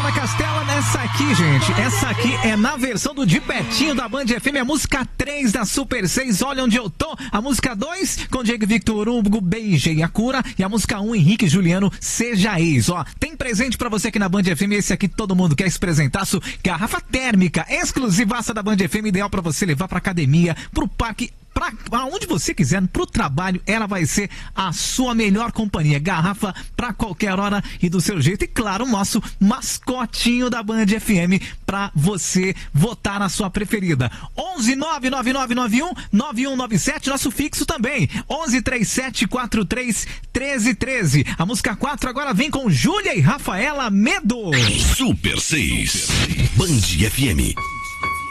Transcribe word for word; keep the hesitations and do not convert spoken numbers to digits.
Luciana Castela nessa aqui, gente. Essa aqui é na versão do Di Betinho da Band F M, a música três da Super seis, Olha Onde Eu Tô. A música dois, com Diego Victor Hugo, Beijei a Cura. E a música um, Henrique e Juliano, Seja Ex. Ó, tem presente pra você aqui na Band F M, esse aqui todo mundo quer esse presentaço. Garrafa térmica, exclusivaça da Band F M, ideal pra você levar pra academia, pro parque, pra onde você quiser, pro trabalho, ela vai ser a sua melhor companhia. Garrafa pra qualquer hora e do seu jeito. E claro, o nosso mascotinho da Band F M pra você votar na sua preferida. onze nove nove nove nove um nove um nove sete, nosso fixo também. onze trinta e sete quarenta e três treze treze. A música quatro agora vem com Júlia e Rafaela, Medo. Super seis, Band F M.